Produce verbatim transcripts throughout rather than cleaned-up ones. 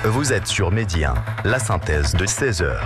Vous êtes sur Midi un, la synthèse de seize heures.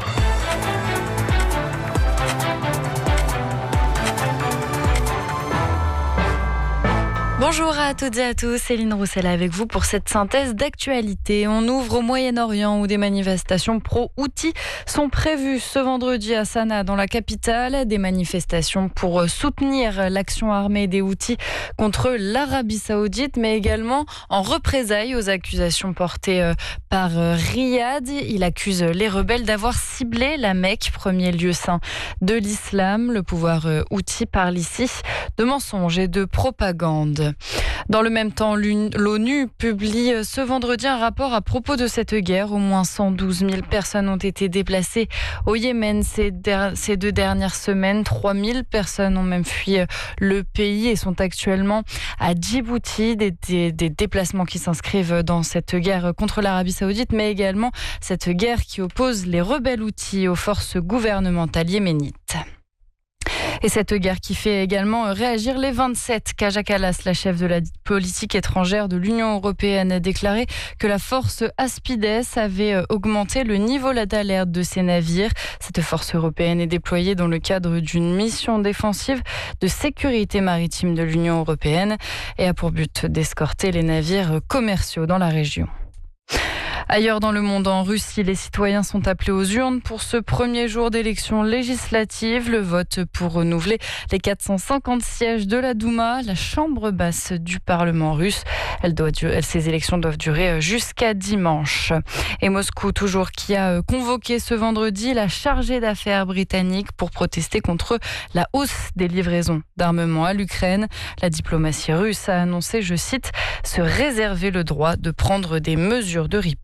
Bonjour à toutes et à tous, Céline Roussel avec vous pour cette synthèse d'actualité. On ouvre au Moyen-Orient où des manifestations pro-Houthis sont prévues ce vendredi à Sanaa dans la capitale. Des manifestations pour soutenir l'action armée des Houthis contre l'Arabie Saoudite, mais également en représailles aux accusations portées par Riyad. Il accuse les rebelles d'avoir ciblé la Mecque, premier lieu saint de l'islam. Le pouvoir Houthi parle ici de mensonges et de propagande. Dans le même temps, l'ONU publie ce vendredi un rapport à propos de cette guerre. Au moins cent douze mille personnes ont été déplacées au Yémen ces, der- ces deux dernières semaines. trois mille personnes ont même fui le pays et sont actuellement à Djibouti. Des, des, des déplacements qui s'inscrivent dans cette guerre contre l'Arabie Saoudite, mais également cette guerre qui oppose les rebelles Houthis aux forces gouvernementales yéménites. Et cette guerre qui fait également réagir les vingt-sept. Kaja Kallas, la chef de la politique étrangère de l'Union européenne, a déclaré que la force Aspides avait augmenté le niveau d'alerte de ses navires. Cette force européenne est déployée dans le cadre d'une mission défensive de sécurité maritime de l'Union européenne et a pour but d'escorter les navires commerciaux dans la région. Ailleurs dans le monde, en Russie, les citoyens sont appelés aux urnes pour ce premier jour d'élection législative. Le vote pour renouveler les quatre cent cinquante sièges de la Douma, la chambre basse du Parlement russe. Elle doit durer, ces élections doivent durer jusqu'à dimanche. Et Moscou, toujours, qui a convoqué ce vendredi la chargée d'affaires britannique pour protester contre la hausse des livraisons d'armement à l'Ukraine. La diplomatie russe a annoncé, je cite, se réserver le droit de prendre des mesures de riposte.